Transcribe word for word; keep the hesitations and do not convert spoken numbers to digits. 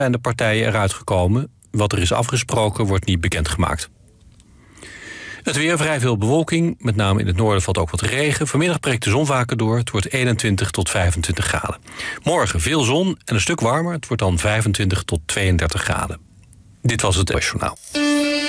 zijn de partijen eruit gekomen. Wat er is afgesproken wordt niet bekendgemaakt. Het weer, vrij veel bewolking. Met name in het noorden valt ook wat regen. Vanmiddag breekt de zon vaker door. Het wordt eenentwintig tot vijfentwintig graden. Morgen veel zon en een stuk warmer. Het wordt dan vijfentwintig tot tweeëndertig graden. Dit was het N O S Journaal.